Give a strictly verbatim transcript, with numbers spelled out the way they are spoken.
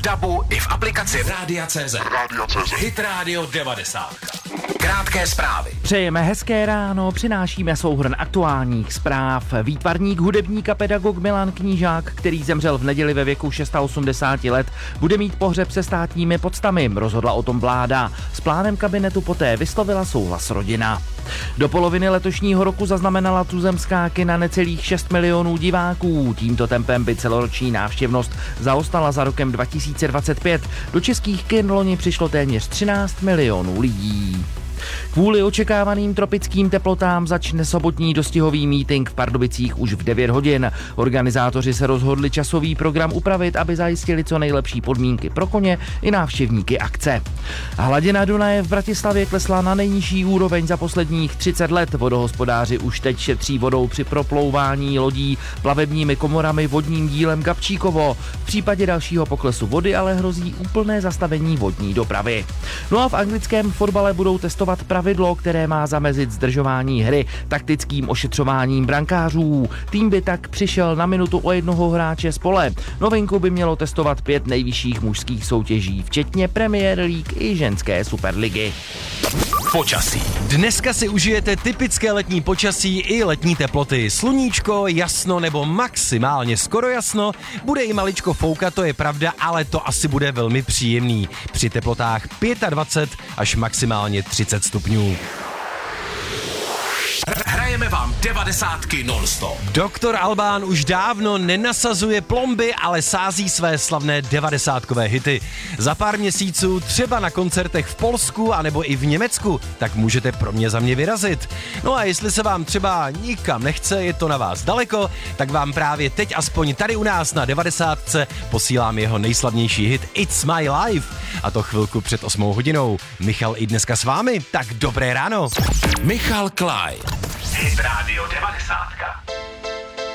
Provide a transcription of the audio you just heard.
v dabu i v aplikaci Rádia tečka cé zet. Hit Radio devadesát. Krátké zprávy. Přejeme hezké ráno, přinášíme souhrn aktuálních zpráv. Výtvarník, hudebník a pedagog Milan Knížák, který zemřel v neděli ve věku osmdesáti šesti let, bude mít pohřeb se státními poctami, rozhodla o tom vláda. S plánem kabinetu poté vyslovila souhlas rodina. Do poloviny letošního roku zaznamenala tuzemská kina necelých šest milionů diváků. Tímto tempem by celoroční návštěvnost zaostala za rokem dva tisíce dvacet pět. Do českých kin loni přišlo téměř třináct milionů lidí. Kvůli očekávaným tropickým teplotám začne sobotní dostihový mítink v Pardubicích už v devět hodin. Organizátoři se rozhodli časový program upravit, aby zajistili co nejlepší podmínky pro koně i návštěvníky akce. Hladina Dunaje v Bratislavě klesla na nejnižší úroveň za posledních třicet let. Vodohospodáři už teď šetří vodou při proplouvání lodí plavebními komorami vodním dílem Gabčíkovo. V případě dalšího poklesu vody ale hrozí úplné zastavení vodní dopravy. No a v anglickém fotbale budou testovat pravidlo, které má zamezit zdržování hry taktickým ošetřováním brankářů. Tým by tak přišel na minutu o jednoho hráče z pole. Novinku by mělo testovat pět nejvyšších mužských soutěží, včetně Premier League i ženské Superligy. Počasí. Dneska si užijete typické letní počasí i letní teploty. Sluníčko, jasno nebo maximálně skoro jasno. Bude i maličko foukat, to je pravda, ale to asi bude velmi příjemný. Při teplotách dvacet pět až maximálně třicet stupňů. Hrajeme vám devadesátky non-stop. Doktor Albán už dávno nenasazuje plomby, ale sází své slavné devadesátkové hity. Za pár měsíců třeba na koncertech v Polsku anebo i v Německu, tak můžete pro mě za mě vyrazit. No a jestli se vám třeba nikam nechce, je to na vás daleko, tak vám právě teď aspoň tady u nás na devadesátce posílám jeho nejslavnější hit It's My Life. A to chvilku před osmou hodinou. Michal i dneska s vámi, tak dobré ráno. Michal Klaj. Hit Radio devadesát.